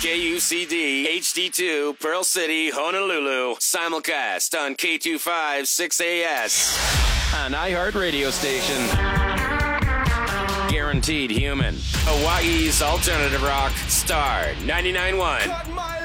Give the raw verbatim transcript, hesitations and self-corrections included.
K U C D, H D two, Pearl City, Honolulu. Simulcast on K two five six A S. An iHeartRadio station. Guaranteed human. Hawaii's alternative rock, Star ninety-nine point one.